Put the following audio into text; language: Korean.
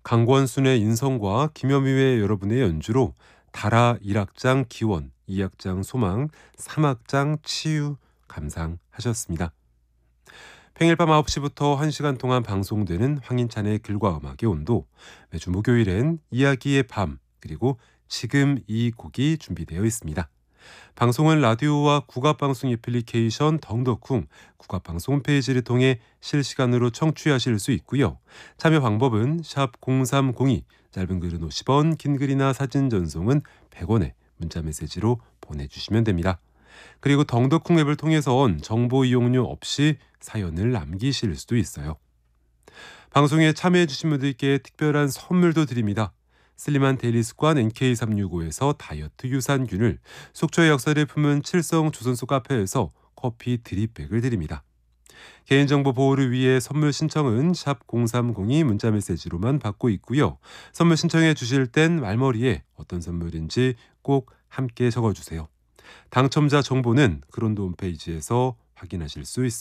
강권순의 인성과 김여미의 여러분의 연주로 달아 1악장 기원, 2악장 소망, 3악장 치유 감상하셨습니다. 평일 밤 9시부터 1시간 동안 방송되는 황인찬의 글과 음악의 온도, 매주 목요일엔 이야기의 밤, 그리고 지금 이 곡이 준비되어 있습니다. 방송은 라디오와 국악방송 애플리케이션 덩덕쿵 국악방송 홈페이지를 통해 실시간으로 청취하실 수 있고요. 참여 방법은 샵 0302, 짧은 글은 50원, 긴 글이나 사진 전송은 100원에 문자메시지로 보내주시면 됩니다. 그리고 덩덕쿵 앱을 통해선 정보 이용료 없이 사연을 남기실 수도 있어요. 방송에 참여해주신 분들께 특별한 선물도 드립니다. 슬림한 데일리 습관 NK365에서 다이어트 유산균을, 속초의 역사를 품은 칠성 조선소 카페에서 커피 드립백을 드립니다. 개인정보 보호를 위해 선물 신청은 샵 0302 문자메시지로만 받고 있고요. 선물 신청해 주실 땐 말머리에 어떤 선물인지 꼭 함께 적어주세요. 당첨자 정보는 그런도 홈페이지에서 확인하실 수 있습니다.